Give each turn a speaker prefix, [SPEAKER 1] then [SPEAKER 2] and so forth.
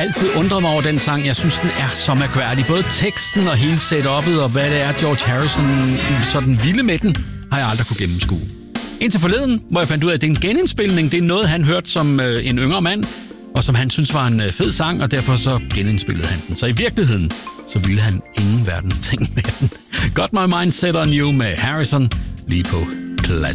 [SPEAKER 1] altid undret mig over den sang. Jeg synes, den er så mærkværdig. Både teksten og hele setup'et og hvad det er, George Harrison sådan vilde med den, har jeg aldrig kunne gennemskue. Indtil forleden, hvor jeg fandt ud af, at det er en genindspilning. Det er noget, han hørte som en yngre mand, og som han synes var en fed sang, og derfor så genindspillede han den. Så i virkeligheden, så ville han ingen verdens ting med den. Got My Mind Set On You med Harrison, lige på Classic.